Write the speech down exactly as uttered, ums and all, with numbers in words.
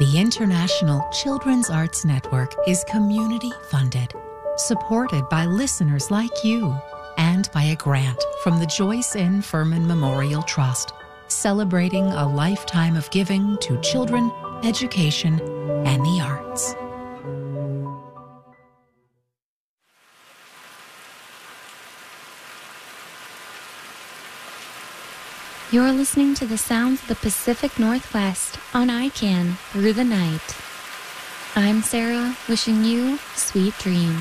The International Children's Arts Network is community-funded, supported by listeners like you, and by a grant from the Joyce N. Furman Memorial Trust, celebrating a lifetime of giving to children, education, and the arts. You're listening to the sounds of the Pacific Northwest on I C A N Through the Night. I'm Sarah, wishing you sweet dreams.